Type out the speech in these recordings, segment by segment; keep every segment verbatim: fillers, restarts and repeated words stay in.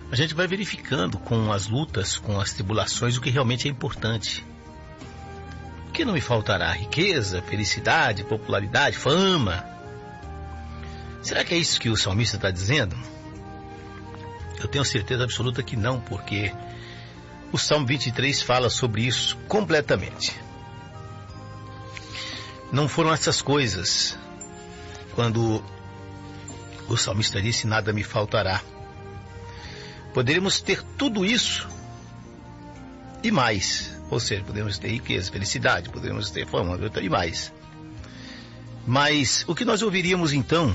a gente vai verificando com as lutas, com as tribulações, o que realmente é importante. O que não me faltará? Riqueza, felicidade, popularidade, fama. Será que é isso que o salmista está dizendo? Eu tenho certeza absoluta que não, porque o Salmo vinte e três fala sobre isso completamente. Não foram essas coisas quando o salmista disse: nada me faltará. Poderíamos ter tudo isso e mais. Ou seja, podemos ter riqueza, felicidade, podemos ter fama e mais. Mas o que nós ouviríamos então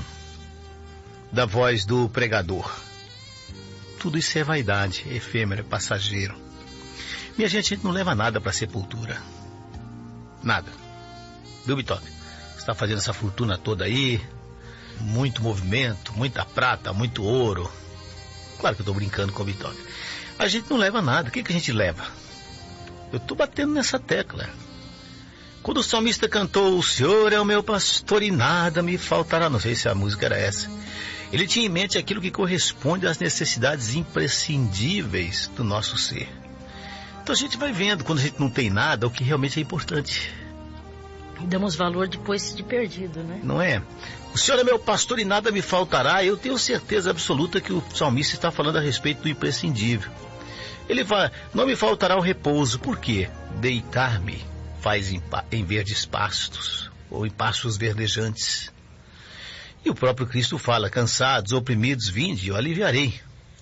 da voz do pregador? Tudo isso é vaidade, é efêmero, é passageiro. Minha gente, a gente não leva nada para a sepultura. Nada. Viu, Bitoque? Você está fazendo essa fortuna toda aí, muito movimento, muita prata, muito ouro. Claro que eu estou brincando com o Bitoque. A gente não leva nada. O que, que a gente leva? Eu estou batendo nessa tecla. Quando o salmista cantou: o Senhor é o meu pastor e nada me faltará, não sei se a música era essa, ele tinha em mente aquilo que corresponde às necessidades imprescindíveis do nosso ser. Então a gente vai vendo, quando a gente não tem nada, o que realmente é importante. Damos valor depois de perdido, né? Não é? O Senhor é meu pastor e nada me faltará. Eu tenho certeza absoluta que o salmista está falando a respeito do imprescindível. Ele fala: não me faltará o repouso. Por quê? Deitar-me faz em, em verdes pastos, ou em pastos verdejantes. E o próprio Cristo fala: cansados, oprimidos, vinde, eu aliviarei.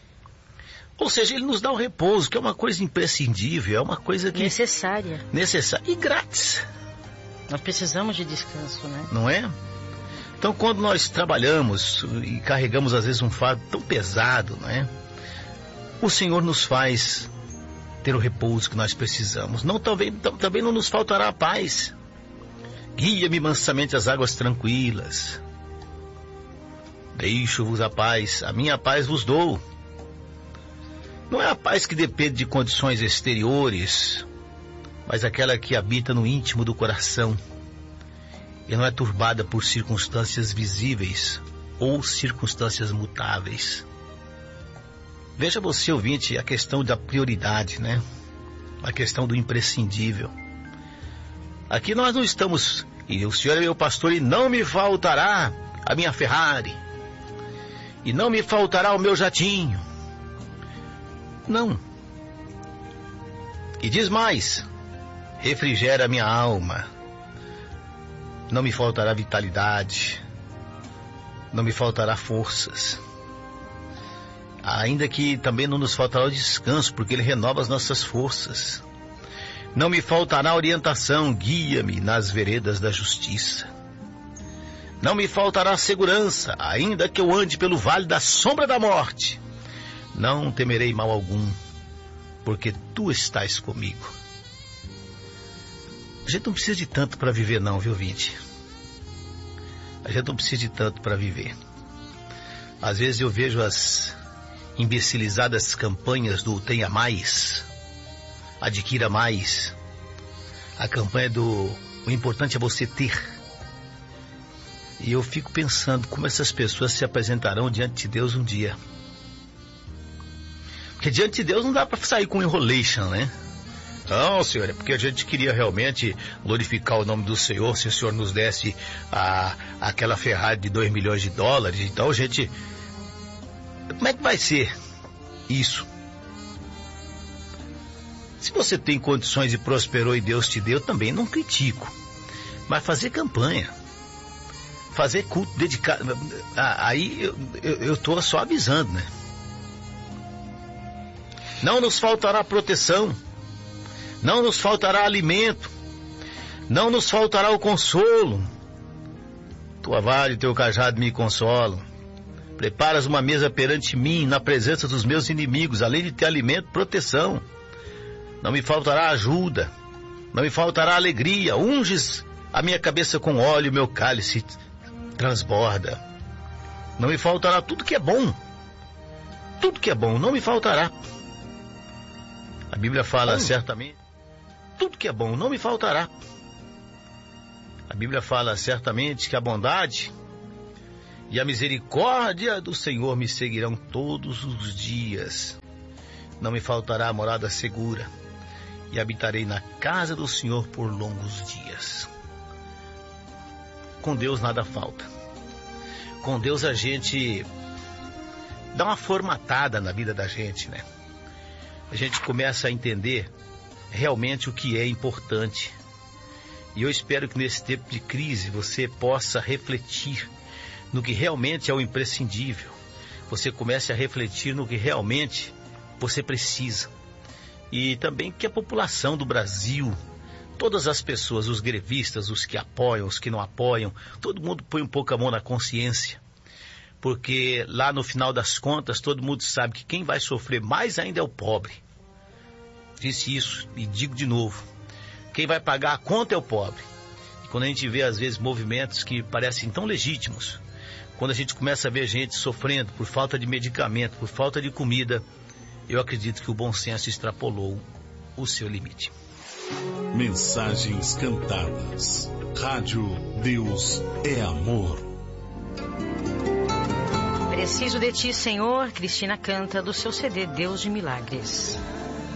Ou seja, ele nos dá o repouso, que é uma coisa imprescindível, é uma coisa que... necessária. Necessária e grátis. Nós precisamos de descanso, né? Não é? Então, quando nós trabalhamos e carregamos às vezes um fardo tão pesado, não é? O Senhor nos faz ter o repouso que nós precisamos. Não, também, também não nos faltará a paz. Guia-me mansamente às águas tranquilas. Deixo-vos a paz, a minha paz vos dou. Não é a paz que depende de condições exteriores, mas aquela que habita no íntimo do coração e não é turbada por circunstâncias visíveis ou circunstâncias mutáveis. Veja você, ouvinte, a questão da prioridade, né? A questão do imprescindível. Aqui nós não estamos: e o Senhor é meu pastor e não me faltará a minha Ferrari, e não me faltará o meu jatinho. Não. E diz mais: refrigera a minha alma. Não me faltará vitalidade, não me faltará forças. Ainda que também não nos faltará o descanso, porque Ele renova as nossas forças. Não me faltará orientação, guia-me nas veredas da justiça. Não me faltará segurança, ainda que eu ande pelo vale da sombra da morte. Não temerei mal algum, porque Tu estás comigo. A gente não precisa de tanto para viver não, viu, ouvinte? A gente não precisa de tanto para viver. Às vezes eu vejo as imbecilizadas campanhas do tenha mais, adquira mais. A campanha do o importante é você ter. E eu fico pensando como essas pessoas se apresentarão diante de Deus um dia. Porque diante de Deus não dá para sair com enrolation, né? Não, Senhor, é porque a gente queria realmente glorificar o nome do Senhor. Se o Senhor nos desse a, aquela Ferrari de dois milhões de dólares, então a gente... Como é que vai ser isso? Se você tem condições e prosperou e Deus te deu, também não critico. Mas fazer campanha, fazer culto dedicado, aí eu estou só avisando, né? Não nos faltará proteção, não nos faltará alimento, não nos faltará o consolo. Tua vara e teu cajado me consolam. Preparas uma mesa perante mim, na presença dos meus inimigos, além de ter alimento, proteção. Não me faltará ajuda, não me faltará alegria. Unges a minha cabeça com óleo, meu cálice transborda. Não me faltará tudo que é bom, tudo que é bom, não me faltará. A Bíblia fala, hum. certamente, tudo que é bom não me faltará. A Bíblia fala certamente que a bondade e a misericórdia do Senhor me seguirão todos os dias. Não me faltará morada segura, e habitarei na casa do Senhor por longos dias. Com Deus nada falta. Com Deus a gente dá uma formatada na vida da gente, né? A gente começa a entender realmente o que é importante. E eu espero que nesse tempo de crise você possa refletir no que realmente é o imprescindível. Você comece a refletir no que realmente você precisa. E também que a população do Brasil, todas as pessoas, os grevistas, os que apoiam, os que não apoiam, todo mundo põe um pouco a mão na consciência. Porque lá no final das contas, todo mundo sabe que quem vai sofrer mais ainda é o pobre. Disse isso e digo de novo. Quem vai pagar a conta é o pobre. E quando a gente vê, às vezes, movimentos que parecem tão legítimos, quando a gente começa a ver gente sofrendo por falta de medicamento, por falta de comida, eu acredito que o bom senso extrapolou o seu limite. Mensagens cantadas. Rádio Deus é Amor. Preciso de ti, Senhor. Cristina canta do seu C D Deus de Milagres.